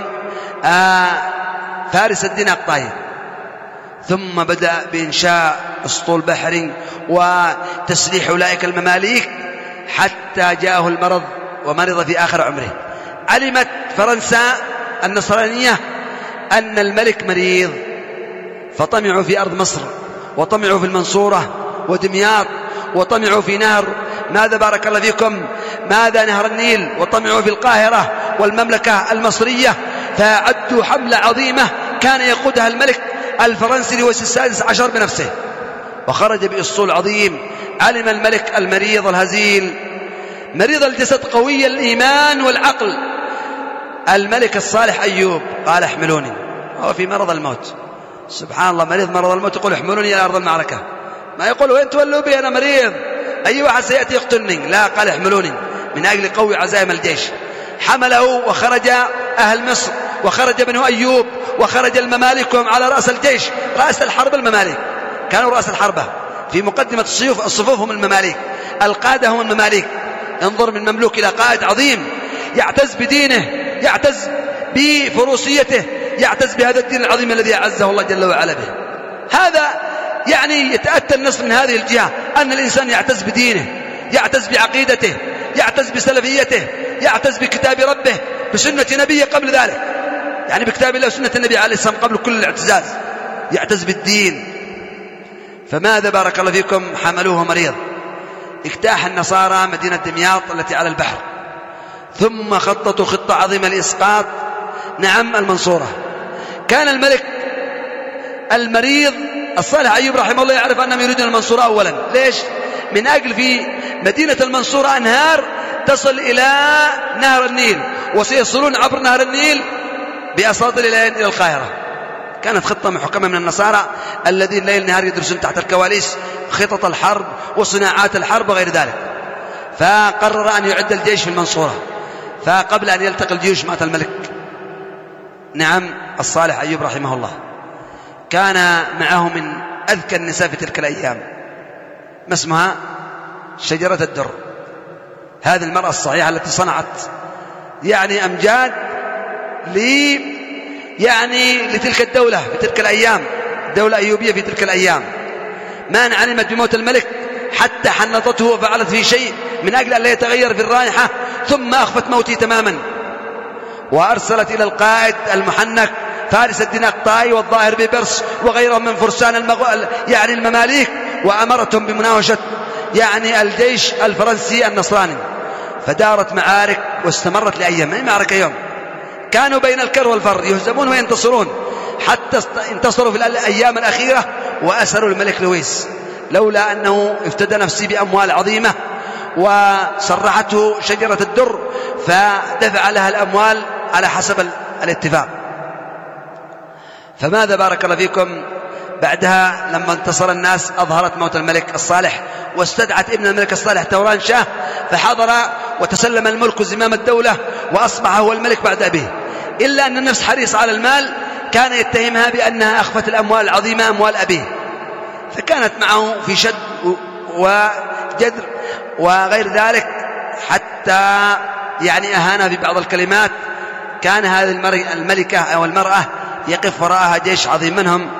Speaker 1: فارس الدين أقطاي، ثم بدأ بإنشاء أسطول بحري وتسليح أولئك المماليك حتى جاءه المرض ومرض في آخر عمره. علمت فرنسا النصرانية أن الملك مريض، فطمعوا في أرض مصر، وطمعوا في المنصورة ودمياط، وطمعوا في نهر ماذا بارك الله فيكم ماذا نهر النيل، وطمعوا في القاهرة والمملكة المصرية، فعدوا حملة عظيمة كان يقودها الملك الفرنسي لويس السادس عشر بنفسه، وخرج بأسطول عظيم. علم الملك المريض الهزيل مريض الجسد قوي الإيمان والعقل الملك الصالح أيوب، قال احملوني، هو في مرض الموت، سبحان الله، مريض مرض الموت يقول احملوني إلى أرض المعركة، ما يقول وين تولوا بي أنا مريض، أي واحد سيأتي يقتلني، لا، قال احملوني من أجل قوي عزائم الجيش. حمله وخرج أهل مصر، وخرج بنو أيوب، وخرج المماليك وهم على رأس الجيش، رأس الحرب المماليك، كانوا رأس الحربة، في مقدمة الصفوف هم المماليك، القادة هم المماليك. انظر من مملوك إلى قائد عظيم يعتز بدينه، يعتز بفروسيته، يعتز بهذا الدين العظيم الذي أعزه الله جل وعلا به. هذا يعني يتأتى النصر من هذه الجهة، أن الإنسان يعتز بدينه، يعتز بعقيدته، يعتز بسلفيته، يعتز بكتاب ربه، بسنة نبيه قبل ذلك، يعني بكتاب الله وسنة النبي عليه السلام قبل كل الاعتزاز، يعتز بالدين. فماذا بارك الله فيكم حملوه مريض، اجتاح النصارى مدينة دمياط التي على البحر، ثم خططوا خطة عظيمة لإسقاط المنصورة. كان الملك المريض الصالح أيوب رحمه الله يعرف أنهم يريدون المنصورة أولا، ليش؟ من أجل في مدينة المنصورة أنهار تصل إلى نهر النيل، وسيصلون عبر نهر النيل بأساطيل إلى القاهرة. كانت خطة محكمة من النصارى الذين ليل نهار يدرسون تحت الكواليس خطط الحرب وصناعات الحرب وغير ذلك. فقرر أن يعد الجيش في المنصورة، فقبل أن يلتقي الجيوش مات الملك الصالح أيوب رحمه الله. كان معه من أذكى النساء في تلك الأيام، ما اسمها؟ شجرة الدر، هذه المرأة الصحيحة التي صنعت أمجاد لتلك الدولة في تلك الأيام، الدولة أيوبية في تلك الأيام. ما أن علمت بموت الملك حتى حنطته وفعلت فيه شيء من أجل أن لا يتغير في الرائحة، ثم أخفت موته تماما، وأرسلت إلى القائد المحنك فارس الدين أقطاي والظاهر ببرس وغيرهم من فرسان المماليك، وأمرتهم بمناوشة الجيش الفرنسي النصراني. فدارت معارك واستمرت لأيام، أي معركة يوم، كانوا بين الكر والفر، يهزمون وينتصرون، حتى انتصروا في الأيام الأخيرة وأسروا الملك لويس، لولا أنه افتدى نفسه بأموال عظيمة وصرحته شجرة الدر، فدفع لها الأموال على حسب الاتفاق. فماذا بارك الله فيكم بعدها لما انتصر الناس أظهرت موت الملك الصالح، واستدعت ابن الملك الصالح توران شاه، فحضر وتسلم الملك زمام الدولة وأصبح هو الملك بعد أبيه. إلا أن النفس حريص على المال، كان يتهمها بأنها أخفت الأموال العظيمة أموال أبيه، فكانت معه في شد وجدر وغير ذلك، حتى يعني أهانها في بعض الكلمات. كان هذه الملكة أو المرأة يقف وراءها جيش عظيم منهم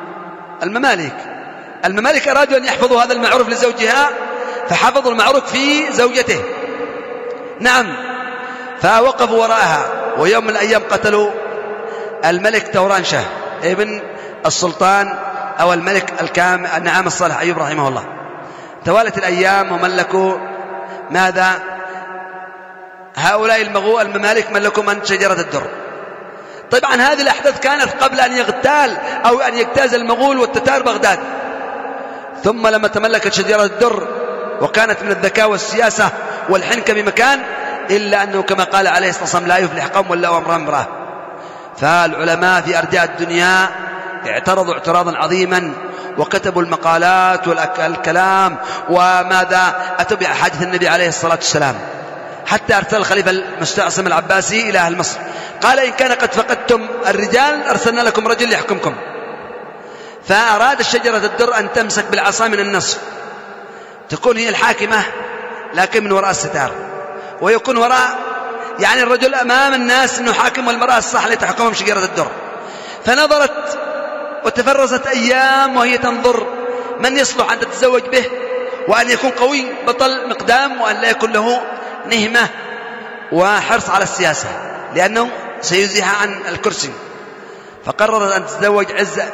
Speaker 1: الممالك أرادوا أن يحفظوا هذا المعروف لزوجها، فحفظوا المعروف في زوجته. نعم، فوقفوا وراءها، ويوم من الأيام قتلوا الملك توران شاه ابن السلطان أو الملك النعام الصالح أيوب رحمه الله. توالت الأيام وملكوا ماذا؟ هؤلاء الممالك ملكوا من شجرة الدر. طبعا هذه الأحداث كانت قبل أن يغتال أو أن يجتاز المغول والتتار بغداد. ثم لما تملكت شجرة الدر وكانت من الذكاء والسياسة والحنكة بمكان، إلا أنه كما قال عليه الصلاة والسلام لا يفلح قوم ولا أمر امرأة. فالعلماء في أرجاء الدنيا اعترضوا اعتراضا عظيما، وكتبوا المقالات والكلام وماذا أتوا بأحاديث النبي عليه الصلاة والسلام، حتى أرسل الخليفة المستعصم العباسي إلى أهل مصر قال إن كان قد فقدتم الرجال أرسلنا لكم رجل يحكمكم. فأراد الشجرة الدر أن تمسك بالعصا من النصف، تكون هي الحاكمة لكن من وراء الستار، ويكون وراء يعني الرجل أمام الناس أنه حاكم، والمرأة الصح التي تحكمهم شجرة الدر. فنظرت وتفرزت أيام وهي تنظر من يصلح أن تتزوج به، وأن يكون قوي بطل مقدام، وأن لا يكون له نهمة وحرص على السياسة لأنه سيزيح عن الكرسي. فقررت أن تتزوج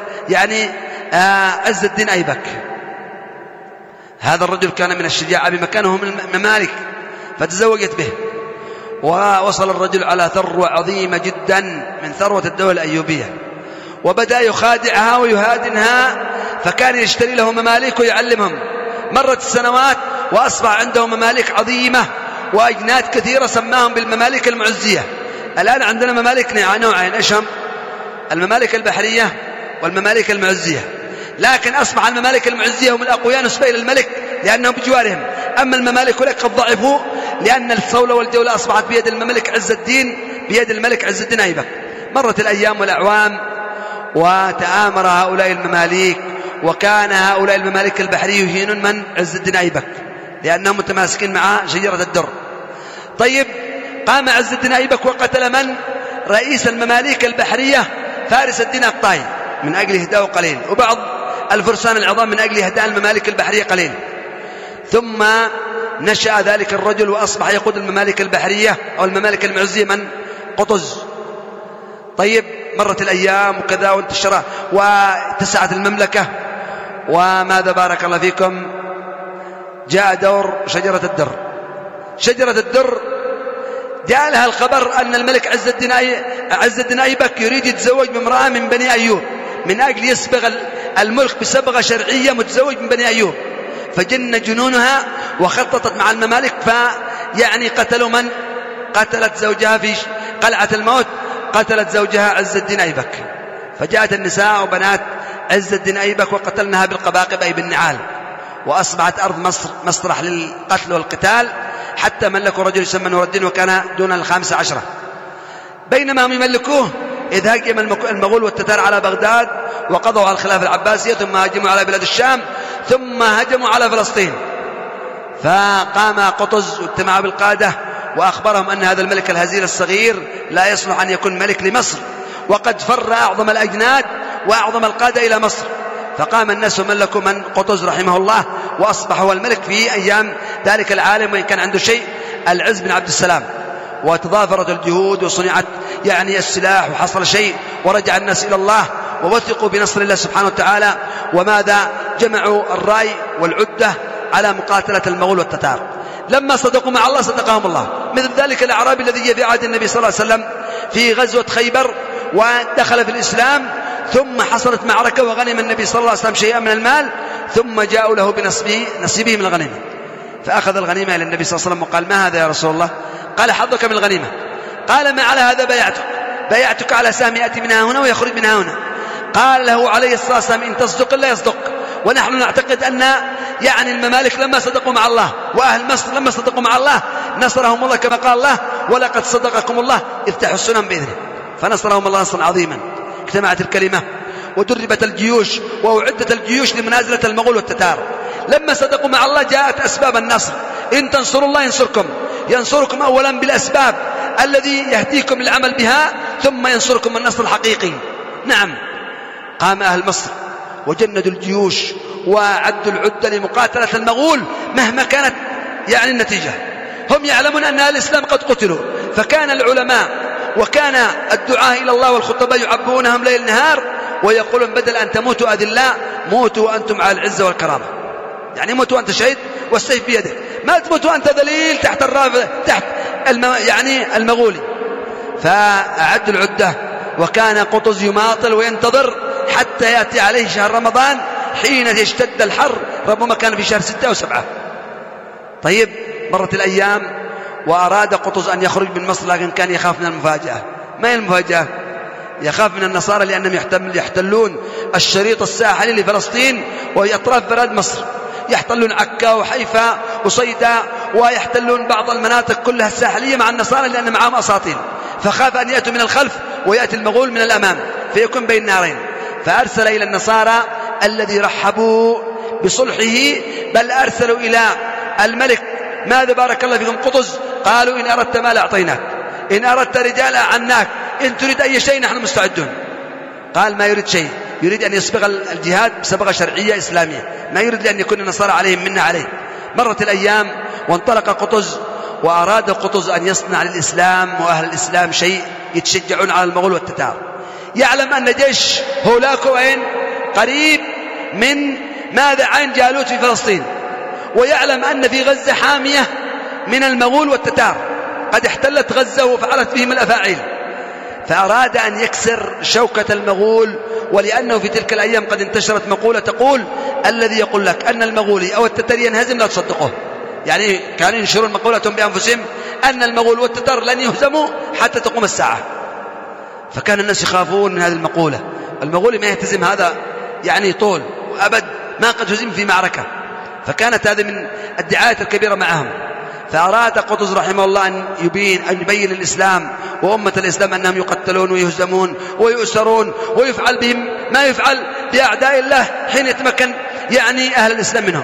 Speaker 1: عز الدين أيبك. هذا الرجل كان من الشجاعة بمكانه من الممالك، فتزوجت به، ووصل الرجل على ثروة عظيمة جدا من ثروة الدولة الأيوبية، وبدأ يخادعها ويهادنها، فكان يشتري له مماليك ويعلمهم. مرت السنوات وأصبح عنده مماليك عظيمة وأجناد كثيرة، سماهم بالممالك المعزية. الآن عندنا ممالك نوعين، إيشهم؟ الممالك البحرية والممالك المعزية. لكن أصبح الممالك المعزية هم الأقوياء نسبة إلى الملك لأنهم بجوارهم، أما الممالك لك قد ضعفوا لأن الصولة والجولة أصبحت بيد الملك عز الدين أيبك. مرت الأيام والأعوام وتآمر هؤلاء المماليك، وكان هؤلاء الممالك البحرية يهينون من عز الدين أيبك لأنهم متماسكين مع شجرة الدر. طيب، قام عز الدين أيبك وقتل من؟ رئيس المماليك البحرية فارس الدين الطائي من أجل إهداء قليل، وبعض الفرسان العظام من أجل إهداء الممالك البحرية قليل. ثم نشأ ذلك الرجل وأصبح يقود الممالك البحرية أو الممالك المعزية من؟ قطز. طيب، مرت الأيام وكذا وانتشر واتسعت المملكة، وماذا بارك الله فيكم جاء دور شجرة الدر جاء لها الخبر أن الملك عز الدين أيبك يريد يتزوج بامرأة من بني أيوب من أجل يصبغ الملك بصبغة شرعية، متزوج من بني أيوب. فجن جنونها وخططت مع الممالك، فيعني قتلوا من؟ قتلت زوجها في قلعة الموت، قتلت زوجها عز الدين أيبك. فجاءت النساء وبنات عز الدين أيبك وقتلنها بالقباقب أي بالنعال، وأصبحت أرض مصر مسرح للقتل والقتال، حتى ملكوا رجل يسمى نور الدين وكان دون 15. بينما هم يملكوه إذ هاجم المغول والتتار على بغداد وقضوا على الخلافة العباسية، ثم هاجموا على بلاد الشام، ثم هجموا على فلسطين. فقام قطز واجتمع بالقادة وأخبرهم أن هذا الملك الهزيل الصغير لا يصلح أن يكون ملك لمصر، وقد فر أعظم الأجناد وأعظم القادة إلى مصر. فقام الناس وملكوا من؟ قطز رحمه الله، وأصبح هو الملك في أيام ذلك العالم، وإن كان عنده شيء العز بن عبد السلام. وتضافرت الجهود وصنعت السلاح وحصل شيء، ورجع الناس إلى الله ووثقوا بنصر الله سبحانه وتعالى، وماذا جمعوا الرأي والعدة على مقاتلة المغول والتتار. لما صدقوا مع الله صدقهم الله، مثل ذلك الأعرابي الذي جاء في عهد النبي صلى الله عليه وسلم في غزوة خيبر ودخل في الإسلام، ثم حصلت معركة وغنم النبي صلى الله عليه وسلم شيئا من المال، ثم جاءوا له بنصيبه من الغنيمة، فأخذ الغنيمة إلى النبي صلى الله عليه وسلم وقال ما هذا يا رسول الله؟ قال حظك من الغنيمة. قال ما على هذا بايعتك على سهم يأتي منها هنا ويخرج منها هنا. قال له عليه الصلاة والسلام إن تصدق لا يصدق. ونحن نعتقد أن يعني الممالك لما صدقوا مع الله وأهل مصر لما صدقوا مع الله نصرهم الله كما قال الله ولقد صدقكم الله إذ تحسونهم بإذنه، فنصرهم الله نصرا عظيما. اجتمعت الكلمة ودربت الجيوش وأعدت الجيوش لمنازلة المغول والتتار. لما صدقوا مع الله جاءت أسباب النصر. إن تنصروا الله ينصركم أولا بالأسباب الذي يهديكم للعمل بها، ثم ينصركم النصر الحقيقي. نعم، قام أهل مصر وجندوا الجيوش وعدوا العدة لمقاتلة المغول مهما كانت يعني النتيجة. هم يعلمون أن الإسلام قد قتلوا، فكان العلماء وكان الدعاء إلى الله والخطباء يعبونهم ليل نهار ويقولون بدل أن تموتوا أذلاء موتوا وأنتم على العزة والكرامة. يعني موتوا أنت شهيد والسيف بيدك، ما تموتوا أنت ذليل تحت الرافع تحت يعني المغولي. فأعدوا العدة، وكان قطز يماطل وينتظر حتى يأتي عليه شهر رمضان حين يشتد الحر، ربما كان في شهر 6 أو 7. طيب، مرت الأيام وأراد قطز أن يخرج من مصر، لكن كان يخاف من المفاجأة. ما هي المفاجأة؟ يخاف من النصارى لأنهم يحتلون الشريط الساحلي لفلسطين وهي أطراف بلاد مصر، يحتلون عكا وحيفا وصيدا ويحتلون بعض المناطق كلها الساحلية مع النصارى لأن معهم أساطيل، فخاف أن يأتوا من الخلف ويأتي المغول من الأمام فيكون بين نارين. فأرسل إلى النصارى الذي رحبوا بصلحه، بل أرسلوا إلى الملك ماذا بارك الله فيكم قطز؟ قالوا إن أردت مال أعطيناك، إن أردت رجال أعناك، إن تريد أي شيء نحن مستعدون. قال ما يريد شيء، يريد أن يصبغ الجهاد بصبغة شرعية إسلامية، ما يريد أن يكون النصارى عليهم منا عليه. مرت الأيام وانطلق قطز، وأراد قطز أن يصنع للإسلام وأهل الإسلام شيء يتشجعون على المغول والتتار. يعلم أن جيش هولاكو وين قريب من ماذا عين جالوت في فلسطين، ويعلم أن في غزة حامية من المغول والتتار قد احتلت غزة وفعلت بهم الأفاعيل، فأراد أن يكسر شوكة المغول. ولأنه في تلك الأيام قد انتشرت مقولة تقول الذي يقول لك أن المغولي أو التتري ينهزم لا تصدقه، يعني كانوا ينشرون مقولتهم بأنفسهم أن المغول والتتر لن يهزموا حتى تقوم الساعة. فكان الناس يخافون من هذه المقولة، المغولي ما يهتزم هذا يعني طول وأبد ما قد هزم في معركة، فكانت هذه من الدعاية الكبيرة معهم. فأراد قطز رحمه الله أن يبين الإسلام وأمة الإسلام أنهم يقتلون ويهزمون ويؤسرون ويفعل بهم ما يفعل بأعداء الله حين يتمكن يعني أهل الإسلام منهم.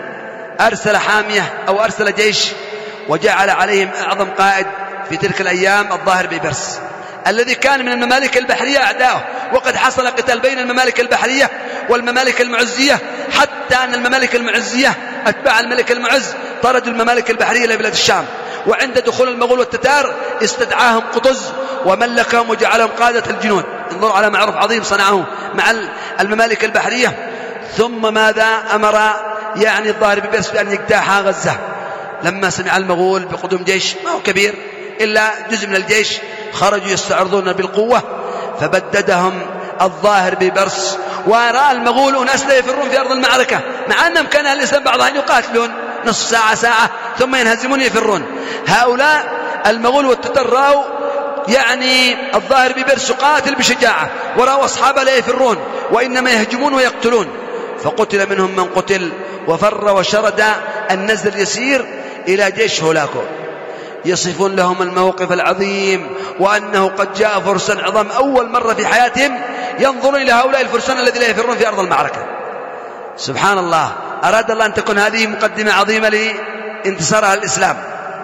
Speaker 1: أرسل حامية أو أرسل جيش وجعل عليهم أعظم قائد في تلك الأيام الظاهر بيبرس الذي كان من الممالك البحرية أعداؤه، وقد حصل قتال بين الممالك البحرية والممالك المعزية، حتى أن الممالك المعزية أتباع الملك المعز طردوا الممالك البحرية إلى بلاد الشام. وعند دخول المغول والتتار استدعاهم قطز وملكهم وجعلهم قادة الجنود. انظروا على معروف عظيم صنعه مع الممالك البحرية. ثم ماذا أمر يعني الظاهر بيبرس بأن يجتاح غزة. لما سمع المغول بقدوم جيش ما هو كبير إلا جزء من الجيش خرجوا يستعرضون بالقوة، فبددهم الظاهر بيبرس، ورأى المغول أناس لا يفرون في أرض المعركة، مع أنهم كان أهل الإسلام بعضهم يقاتلون نصف ساعة ساعة ثم ينهزمون يفرون. هؤلاء المغول والتتر رأوا يعني الظاهر بيبرس قاتل بشجاعة، ورأوا أصحابه لا يفرون وإنما يهجمون ويقتلون، فقتل منهم من قتل وفر وشرد النزل اليسير إلى جيش هولاكو. يصفون لهم الموقف العظيم وأنه قد جاء فرسان عظام أول مرة في حياتهم ينظرون إلى هؤلاء الفرسان الذين لا يفرون في أرض المعركة. سبحان الله، أراد الله أن تكون هذه مقدمة عظيمة لانتصارها الإسلام.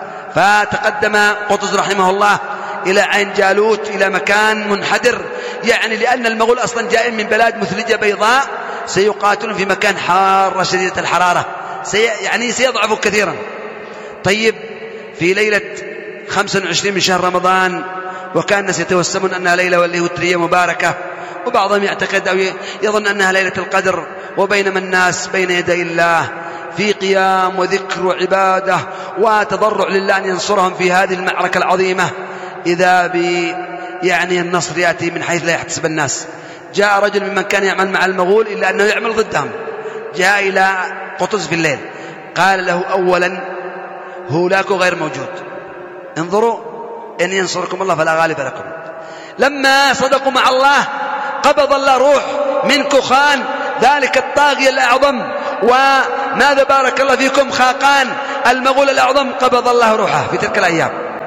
Speaker 1: فتقدم قطز رحمه الله إلى عين جالوت، إلى مكان منحدر، يعني لأن المغول أصلا جائم من بلاد مثلجة بيضاء سيقاتلون في مكان حار شديدة الحرارة، يعني سيضعفوا كثيرا. طيب، في ليلة 25 من شهر رمضان، وكان الناس يتوسمون أنها ليلة وترية مباركة، وبعضهم يعتقد أو يظن أنها ليلة القدر، وبينما الناس بين يدي الله في قيام وذكر وعبادة وتضرع لله أن ينصرهم في هذه المعركة العظيمة، إذا يعني النصر يأتي من حيث لا يحتسب الناس. جاء رجل ممن كان يعمل مع المغول إلا أنه يعمل ضدهم، جاء إلى قطز في الليل قال له: أولا هولاكو غير موجود، انظروا إن ينصركم الله فلا غالب لكم. لما صدقوا مع الله قبض الله روح من كخان ذلك الطاغية الأعظم، وماذا بارك الله فيكم خاقان المغول الأعظم، قبض الله روحه في تلك الأيام.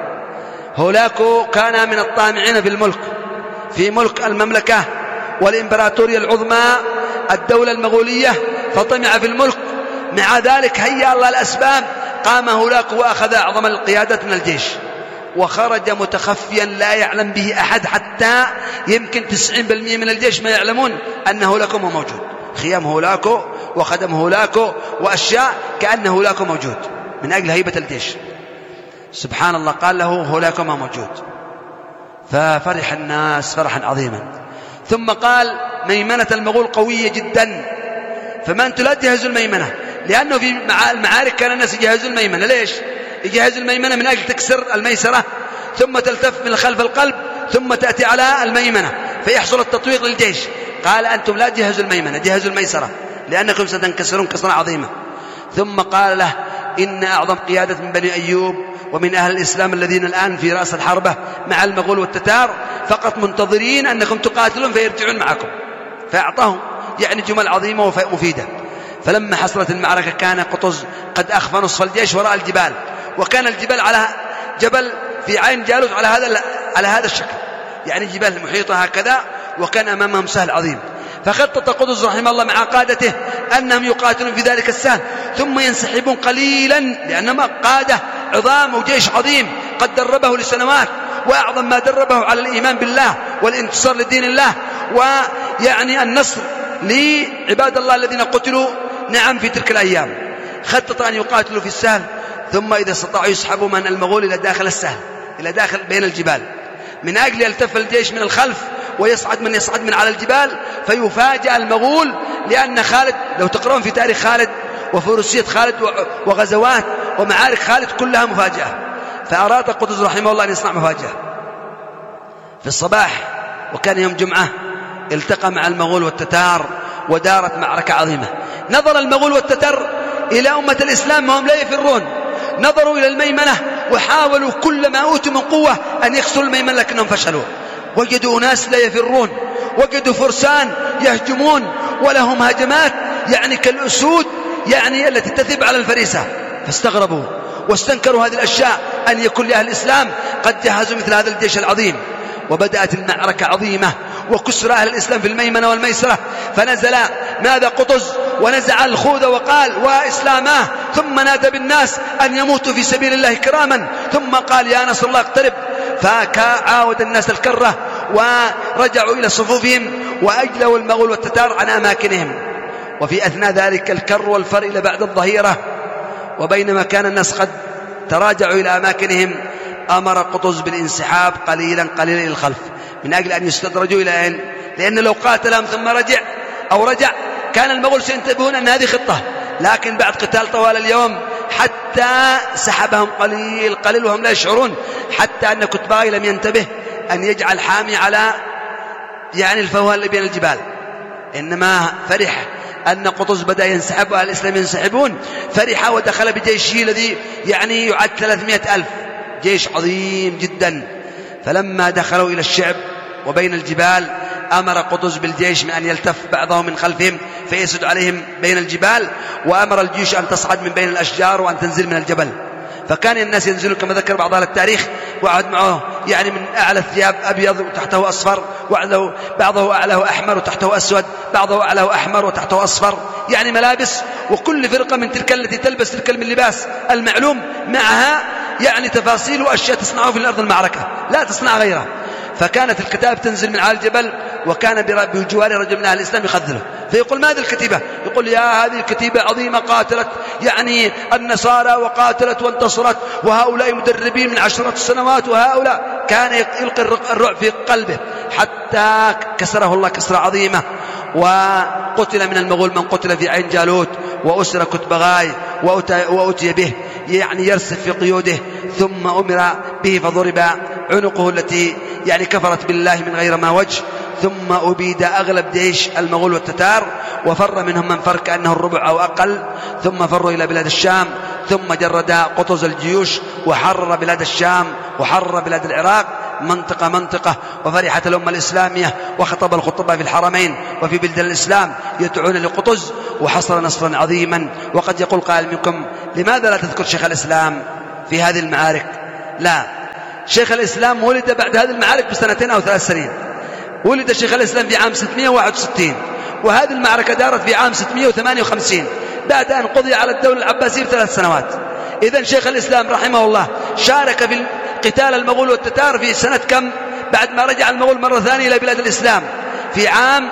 Speaker 1: هولاكو كان من الطامعين في الملك، في ملك المملكة والإمبراطورية العظمى الدولة المغولية، فطمع في الملك. مع ذلك هيأ الله الأسباب، قام هولاكو وأخذ أعظم القيادة من الجيش، وخرج متخفيا لا يعلم به أحد، حتى يمكن 90% من الجيش ما يعلمون أن هولاكو موجود. خيام هولاكو وخدم هولاكو وأشياء كأن هولاكو موجود من أجل هيبة الجيش. سبحان الله، قال له هولاكو ما موجود، ففرح الناس فرحا عظيما. ثم قال ميمنة المغول قوية جدا، فما أنتم لا تجهزوا الميمنة، لأنه في المعارك كان الناس يجهزوا الميمنة. ليش يجهزوا الميمنة؟ من أجل تكسر الميسرة ثم تلتف من خلف القلب ثم تأتي على الميمنة فيحصل التطويق للجيش. قال أنتم لا تجهزوا الميمنة، جهزوا الميسرة لأنكم ستنكسرون كسرة عظيمة. ثم قال له إن أعظم قيادة من بني أيوب ومن أهل الإسلام الذين الآن في رأس الحربة مع المغول والتتار فقط منتظرين أنكم تقاتلون فيرجعون معكم. فأعطاهم يعني جمل عظيمة ومفيدة. فلما حصلت المعركة كان قطز قد أخفى نصف الجيش وراء الجبال، وكان الجبال على جبل في عين جالوت على هذا الشكل، يعني جبال محيطة هكذا، وكان أمامهم سهل عظيم. فخطط قطز رحمه الله مع قادته أنهم يقاتلون في ذلك السهل ثم ينسحبون قليلا، لأنهم قادة عظام وجيش عظيم قد دربه لسنوات، وأعظم ما دربه على الإيمان بالله والانتصار لدين الله، ويعني النصر لعباد الله الذين قتلوا نعم في تلك الأيام. خطط أن يقاتلوا في السهل، ثم إذا استطاعوا يسحبوا من المغول إلى داخل السهل، إلى داخل بين الجبال، من أجل يلتف الجيش من الخلف ويصعد من على الجبال فيفاجأ المغول. لأن خالد، لو تقرؤون في تاريخ خالد وفروسية خالد وغزوات ومعارك خالد كلها مفاجأة، فأراد قطز رحمه الله أن يصنع مفاجأة. في الصباح وكان يوم جمعة التقى مع المغول والتتار ودارت معركة عظيمة. نظر المغول والتتار إلى أمة الإسلام وهم لا يفرون، نظروا إلى الميمنة وحاولوا كل ما أوتوا من قوة أن يكسروا الميمنة لكنهم فشلوا. وجدوا ناس لا يفرون، وجدوا فرسان يهجمون ولهم هجمات يعني كالأسود يعني التي تثب على الفريسة، فاستغربوا واستنكروا هذه الأشياء أن يكون لأهل الإسلام قد جهزوا مثل هذا الجيش العظيم. وبدأت المعركة عظيمة وكسر أهل الإسلام في الميمنة والميسرة. فنزل ماذا قطز ونزع الخوذة وقال وإسلاماه، ثم نادى بالناس أن يموتوا في سبيل الله كراما، ثم قال يا نصر الله اقترب. فعاود الناس الكرة ورجعوا إلى صفوفهم وأجلوا المغول والتتار عن أماكنهم. وفي أثناء ذلك الكر والفر إلى بعد الظهيرة، وبينما كان الناس قد تراجعوا إلى أماكنهم أمر قطز بالانسحاب قليلا إلى الخلف من أجل أن يستدرجوا إلى أين، لأن لو قاتلهم ثم رجع كان المغول سينتبهون أن هذه خطة. لكن بعد قتال طوال اليوم حتى سحبهم قليل وهم لا يشعرون، حتى أن كتباغي لم ينتبه أن يجعل حامي على يعني الفوهة اللي بين الجبال، إنما فرح أن قطز بدأ ينسحب وأهل الإسلام ينسحبون، فرح ودخل بجيشه الذي يعني يعد 300,000، جيش عظيم جدا. فلما دخلوا إلى الشعب وبين الجبال أمر قطز بالجيش من أن يلتف بعضهم من خلفهم فيسد عليهم بين الجبال، وأمر الجيش أن تصعد من بين الأشجار وأن تنزل من الجبل. فكان الناس ينزلون كما ذكر بعض أهل التاريخ، وعد معه يعني من أعلى الثياب أبيض وتحته أصفر، بعضه أعلاه أحمر وتحته أسود، بعضه أعلاه أحمر وتحته أصفر، يعني ملابس. وكل فرقة من تلك التي تلبس تلك من اللباس المعلوم معها يعني تفاصيل وأشياء تصنعه في الأرض المعركة لا تصنع غيرها. فكانت الكتائب تنزل من على الجبل، وكان بجوار رجل من أهل الإسلام يخذله، فيقول ماذا الكتيبة؟ يقول يا هذه الكتيبة عظيمة قاتلت يعني النصارى وقاتلت وانتصرت، وهؤلاء مدربين من 10 سنوات، وهؤلاء كان يلقي الرعب في قلبه حتى كسره الله كسرة عظيمة. وقتل من المغول من قتل في عين جالوت، وأسر كتبغاي وأتي به يعني يرسف في قيوده، ثم أمر به فضرب عنقه التي يعني كفرت بالله من غير ما وجه، ثم أبيد أغلب جيش المغول والتتار وفر منهم من فر كأنه الربع أو أقل، ثم فروا إلى بلاد الشام، ثم جرد قطز الجيوش وحرر بلاد الشام وحرر بلاد العراق منطقة منطقة. وفرحت الأمة الإسلامية وخطب الخطباء في الحرمين وفي بلد الإسلام يدعون لقطز، وحصل نصرا عظيما. وقد يقول قائل منكم لماذا لا تذكر شيخ الإسلام في هذه المعارك؟ لا، شيخ الإسلام ولد بعد هذه المعارك بسنتين أو 3 سنين. ولد شيخ الإسلام في عام 661، وهذه المعركة دارت في عام 658 بعد أن قضي على الدولة العباسية ب3 سنوات. إذن شيخ الإسلام رحمه الله شارك في قتال المغول والتتار في سنة كم بعد ما رجع المغول مرة ثانية إلى بلاد الإسلام؟ في عام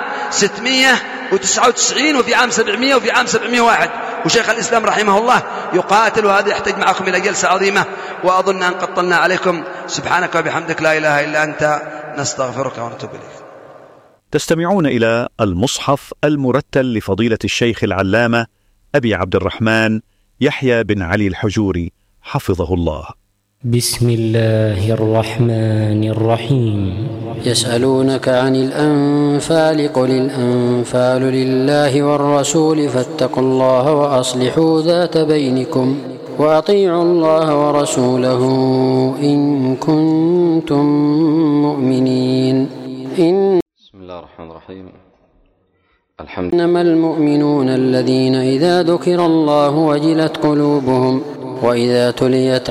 Speaker 1: 699 وفي عام 700 وفي عام 701. وشيخ الإسلام رحمه الله يقاتل، وهذا يحتاج معكم إلى جلسة عظيمة، وأظن أن قد طلنا عليكم. سبحانك وبحمدك لا إله إلا أنت نستغفرك ونتوب إليك.
Speaker 2: تستمعون إلى المصحف المرتل لفضيلة الشيخ العلامة أبي عبد الرحمن يحيى بن علي الحجوري حفظه الله.
Speaker 3: بسم الله الرحمن الرحيم. يسألونك عن الأنفال قل الأنفال لله والرسول فاتقوا الله وأصلحوا ذات بينكم وأطيعوا الله ورسوله إن كنتم مؤمنين.
Speaker 4: بسم الله الرحمن الرحيم.
Speaker 3: إنما المؤمنون الذين إذا ذكر الله وجلت قلوبهم وإذا تليت